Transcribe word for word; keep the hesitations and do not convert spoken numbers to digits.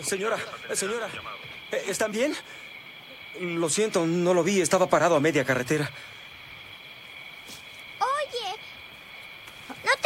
Señora, señora, ¿están bien? Lo siento, no lo vi. Estaba parado a media carretera. Oye, no